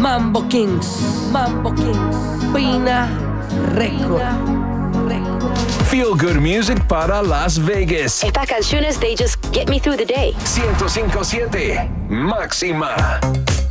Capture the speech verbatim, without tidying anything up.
Mambo Kings, Mambo Kings, Pina Record. Feel good music para Las Vegas. Estas canciones, they just get me through the day. ciento cinco punto siete Máxima.